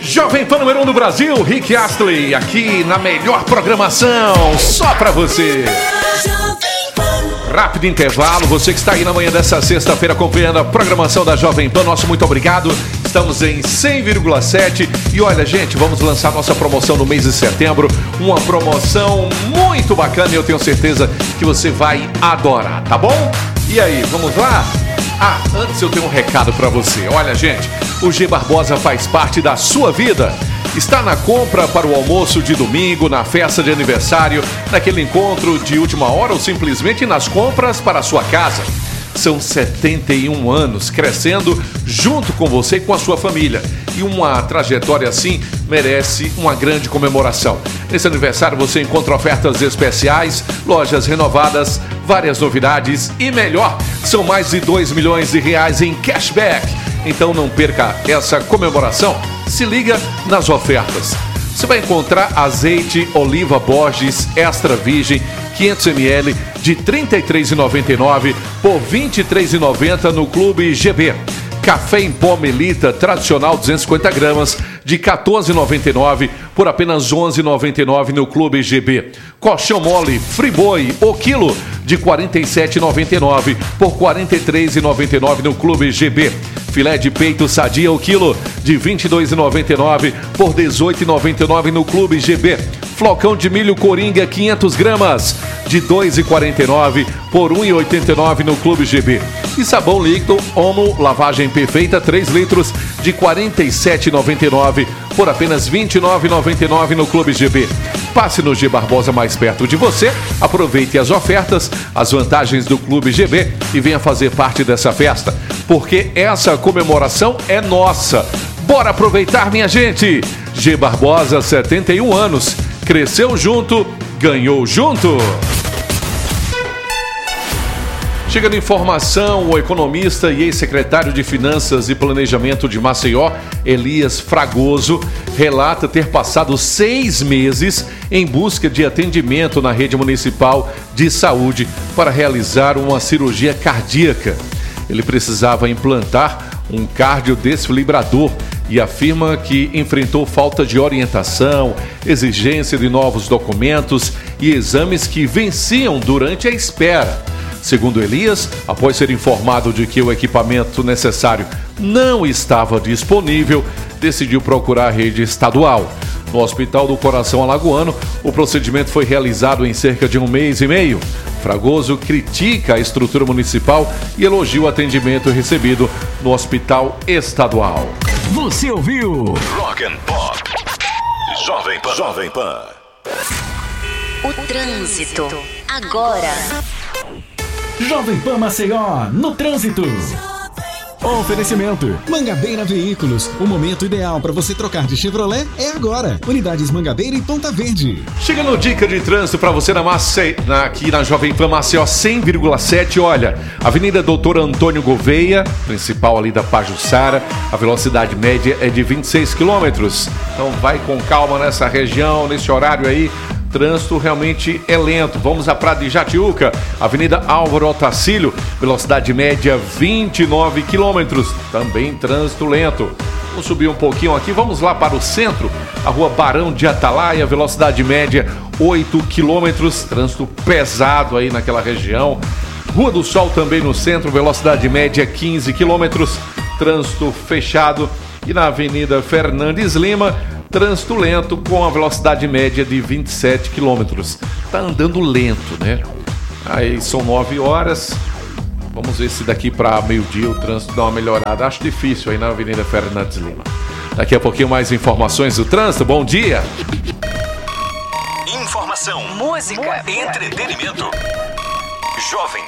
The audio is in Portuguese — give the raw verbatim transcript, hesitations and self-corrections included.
Jovem Pan número um do Brasil, Rick Astley, aqui na melhor programação, só pra você. Rápido intervalo, você que está aí na manhã dessa sexta-feira acompanhando a programação da Jovem Pan, nosso muito obrigado. Estamos em cem vírgula sete e olha, gente, vamos lançar nossa promoção no mês de setembro, uma promoção muito bacana e eu tenho certeza que você vai adorar, tá bom? E aí, vamos lá? Ah, antes eu tenho um recado pra você. Olha, gente, o G Barbosa faz parte da sua vida. Está na compra para o almoço de domingo, na festa de aniversário, naquele encontro de última hora ou simplesmente nas compras para a sua casa. São setenta e um anos crescendo junto com você e com a sua família. E uma trajetória assim merece uma grande comemoração. Nesse aniversário você encontra ofertas especiais, lojas renovadas, várias novidades e melhor, são mais de dois milhões de reais em cashback. Então não perca essa comemoração. Se liga nas ofertas. Você vai encontrar azeite oliva Borges extra virgem quinhentos mililitros de trinta e três reais e noventa e nove centavos por vinte e três reais e noventa centavos no Clube G B. Café em pó Melita tradicional duzentos e cinquenta gramas de quatorze reais e noventa e nove centavos por apenas onze reais e noventa e nove centavos no Clube G B. Colchão mole Friboi o quilo de quarenta e sete reais e noventa e nove centavos por quarenta e três reais e noventa e nove centavos no Clube G B. Filé de peito sadia o quilo de vinte e dois reais e noventa e nove centavos por dezoito reais e noventa e nove centavos no Clube G B. Flocão de milho Coringa quinhentas gramas de dois reais e quarenta e nove centavos por um real e oitenta e nove centavos no Clube G B. E sabão líquido Omo lavagem perfeita três litros de quarenta e sete reais e noventa e nove centavos por apenas vinte e nove reais e noventa e nove centavos no Clube G B. Passe no G Barbosa mais perto de você, aproveite as ofertas, as vantagens do Clube G B e venha fazer parte dessa festa, porque essa comemoração é nossa. Bora aproveitar, minha gente! G Barbosa, setenta e um anos, cresceu junto, ganhou junto. Chegando informação, o economista e ex-secretário de Finanças e Planejamento de Maceió, Elias Fragoso, relata ter passado seis meses em busca de atendimento na rede municipal de saúde para realizar uma cirurgia cardíaca. Ele precisava implantar um cardiodesfibrilador e afirma que enfrentou falta de orientação, exigência de novos documentos e exames que venciam durante a espera. Segundo Elias, após ser informado de que o equipamento necessário não estava disponível, decidiu procurar a rede estadual. No Hospital do Coração Alagoano, o procedimento foi realizado em cerca de um mês e meio. Fragoso critica a estrutura municipal e elogia o atendimento recebido no Hospital Estadual. Você ouviu Rock and Pop Jovem Pan. Jovem Pan. O trânsito agora. Jovem Pan Maceió, no trânsito. Oferecimento Mangabeira Veículos. O momento ideal para você trocar de Chevrolet é agora. Unidades Mangabeira e Ponta Verde. Chega no Dica de Trânsito para você na Mace... na... aqui na Jovem Pan Maceió cem vírgula sete. Olha, Avenida Doutor Antônio Gouveia, principal ali da Pajuçara, a velocidade média é de vinte e seis quilômetros. Então vai com calma nessa região, nesse horário aí. Trânsito realmente é lento. Vamos à Praia de Jatiuca, Avenida Álvaro Otacílio, velocidade média vinte e nove quilômetros, também trânsito lento. Vamos subir um pouquinho aqui, vamos lá para o centro, a Rua Barão de Atalaia, velocidade média oito quilômetros, trânsito pesado aí naquela região. Rua do Sol também no centro, velocidade média quinze quilômetros, trânsito fechado. E na Avenida Fernandes Lima, trânsito lento com a velocidade média de vinte e sete quilômetros. Tá andando lento, né? Aí são nove horas. Vamos ver se daqui para meio-dia o trânsito dá uma melhorada. Acho difícil aí na Avenida Fernandes Lima. Daqui a pouquinho mais informações do trânsito. Bom dia! Informação, música, entretenimento. Jovem